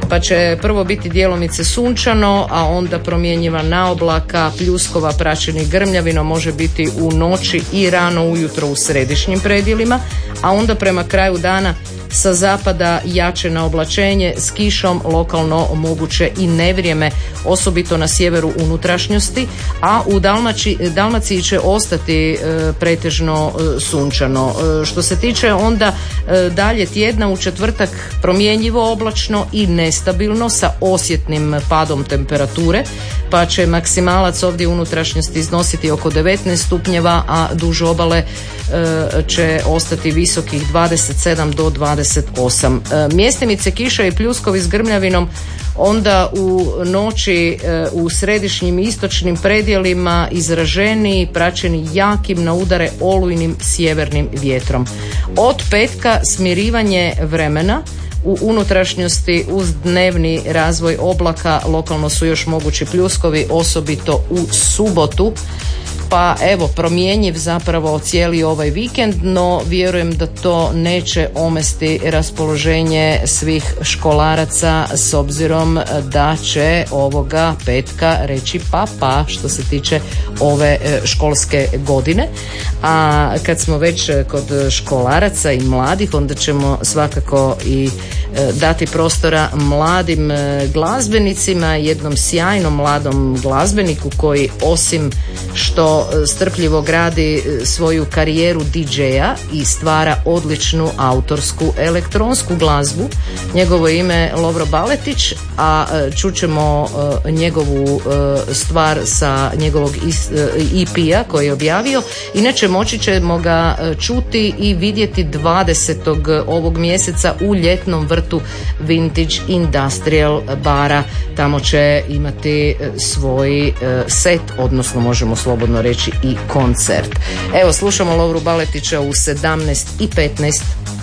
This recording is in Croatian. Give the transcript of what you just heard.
pa će prvo biti djelomice sunčano, a onda promjenjiva naoblaka, pljuskova praćenih grmljavinom može biti u noći i rano ujutro u središnjim predjelima, a onda prema kraju dana sa zapada jače na oblačenje s kišom, lokalno moguće i nevrijeme, osobito na sjeveru unutrašnjosti, a u Dalmaciji će ostati pretežno sunčano. Što se tiče onda dalje tjedna, u četvrtak promjenjivo oblačno i nestabilno sa osjetnim padom temperature, pa će maksimalac ovdje u unutrašnjosti iznositi oko 19 stupnjeva, a duž obale će ostati visokih 27 do 28. Mjestimice kiša i pljuskovi s grmljavinom onda u noći u središnjim i istočnim predjelima izraženiji, praćeni jakim na udare olujnim sjevernim vjetrom. Od petka smirivanje vremena, u unutrašnjosti uz dnevni razvoj oblaka lokalno su još mogući pljuskovi, osobito u subotu. Pa evo, promjenjiv zapravo cijeli ovaj vikend, no vjerujem da to neće omesti raspoloženje svih školaraca s obzirom da će ovoga petka reći pa što se tiče ove školske godine. A kad smo već kod školaraca i mladih, onda ćemo svakako i dati prostora mladim glazbenicima, jednom sjajnom mladom glazbeniku koji osim što strpljivo gradi svoju karijeru DJ-a i stvara odličnu autorsku elektronsku glazbu. Njegovo ime Lovro Baletić, a čućemo njegovu stvar sa njegovog EP-a koji je objavio. Inače moći ćemo ga čuti i vidjeti 20. ovog mjeseca u ljetnom vrtu Vintage Industrial bara. Tamo će imati svoj set, odnosno možemo slobodno reći i koncert. Evo, slušamo Lovru Baletića u 17:15.